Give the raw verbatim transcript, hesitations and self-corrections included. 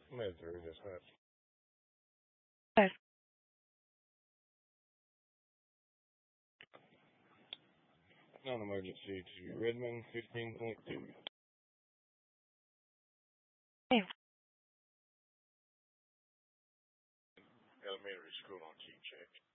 Med through this hut. Five. Non-emergency to Redmond, fifteen point two. Hey. Elementary school on check check.